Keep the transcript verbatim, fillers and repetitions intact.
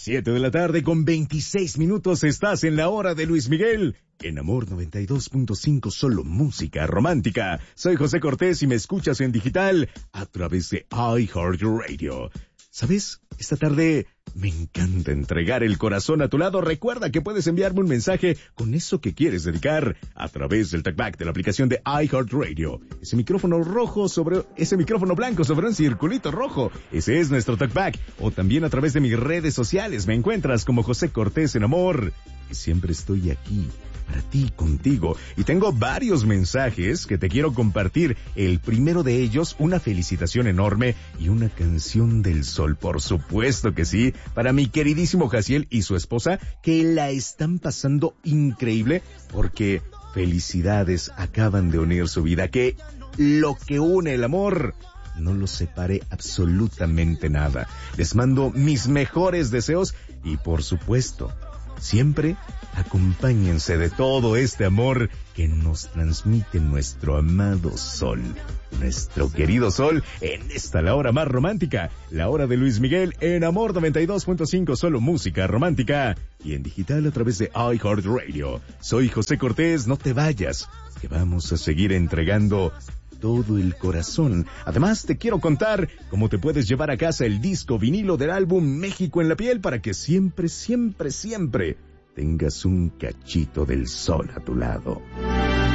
Siete de la tarde con veintiséis minutos, estás en la hora de Luis Miguel. En Amor noventa y dos punto cinco, solo música romántica. Soy José Cortés y me escuchas en digital a través de iHeartRadio. ¿Sabes? Esta tarde me encanta entregar el corazón a tu lado. Recuerda que puedes enviarme un mensaje con eso que quieres dedicar a través del talkback de la aplicación de iHeartRadio. Ese micrófono rojo sobre, ese micrófono blanco sobre un circulito rojo. Ese es nuestro talkback. O también a través de mis redes sociales. Me encuentras como José Cortés en Amor. Y siempre estoy aquí para ti, contigo. Y tengo varios mensajes que te quiero compartir. El primero de ellos, una felicitación enorme y una canción del sol, por supuesto que sí, para mi queridísimo Jaciel y su esposa, que la están pasando increíble, porque felicidades acaban de unir su vida, que lo que une el amor no los separe absolutamente nada. Les mando mis mejores deseos y, por supuesto, siempre acompáñense de todo este amor que nos transmite nuestro amado sol, nuestro querido sol, en esta la hora más romántica, la hora de Luis Miguel en Amor noventa y dos punto cinco, solo música romántica, y en digital a través de iHeartRadio. Soy José Cortés, no te vayas, que vamos a seguir entregando todo el corazón. Además, te quiero contar cómo te puedes llevar a casa el disco vinilo del álbum México en la piel para que siempre, siempre, siempre tengas un cachito del sol a tu lado.